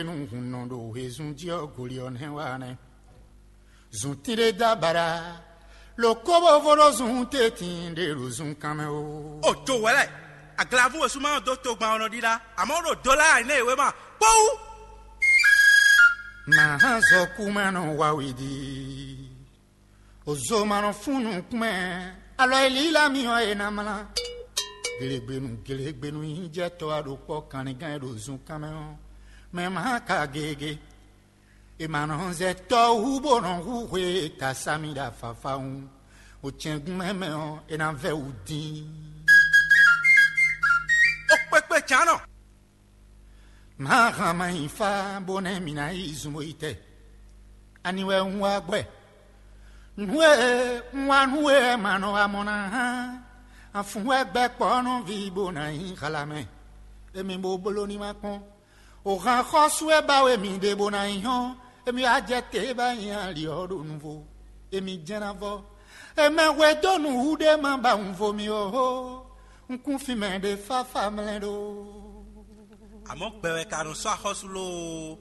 Nondo ezundio gulion hewane zuntire dabara lo kobo volo zunte tinde ruzun kameo o to wele aglavu osuma do to gba ono dida amoro dollar ina ewe ma pou ma hazo kumano wawidi ozo mano funu kume alo elila mi o enamala gelegbenu injeto adopo kanigan ruzun kameo Mema kagege Emanonze to ubonon huwe Tasamida fafaun O tiengu memeo Enanve udi Okpekpe chano Mahama ifa Bone mina izumoite Aniwe unwagwe Nwe mano amona Afunwe bekpono vibo na inhalame Emi bobolo ni makon O ran khoswe bawe mi de bonaion e mi ajete ba yan li odo nouveau e mi jenavo e me we donu ude man ba unvo mi o un confirme de fa famlendo amok bewe karun so ahosulo